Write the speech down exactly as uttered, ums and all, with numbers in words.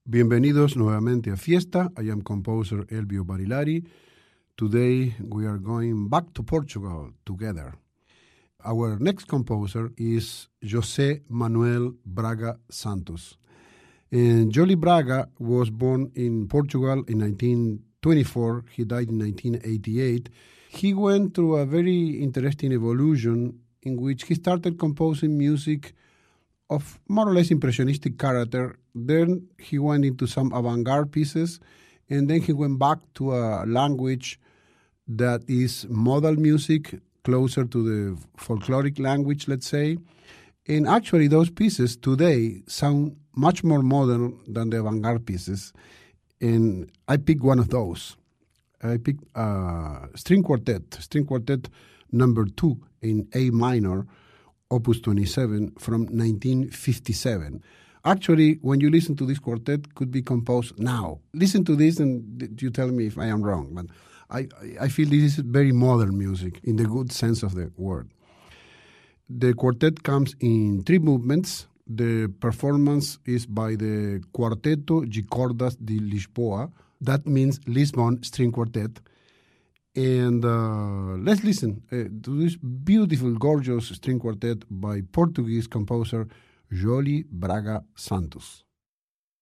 Bienvenidos nuevamente a Fiesta. I am composer Elvio Barilari. Today we are going back to Portugal together. Our next composer is José Manuel Braga Santos. And Jolie Braga was born in Portugal in nineteen twenty-four. He died in nineteen eighty-eight. He went through a very interesting evolution in which he started composing music of more or less impressionistic character. Then he went into some avant-garde pieces, and then he went back to a language that is modal music, closer to the folkloric language, let's say. And actually, those pieces today sound much more modern than the avant-garde pieces. And I picked one of those. I picked uh, string quartet, string quartet number two in A minor, Opus twenty-seven from nineteen fifty-seven. Actually, when you listen to this quartet, could be composed now. Listen to this and you tell me if I am wrong. But I, I feel this is very modern music in the good sense of the word. The quartet comes in three movements. The performance is by the Quarteto de Cordas de Lisboa. That means Lisbon String Quartet. And uh, let's listen uh, to this beautiful, gorgeous string quartet by Portuguese composer Jolie Braga Santos.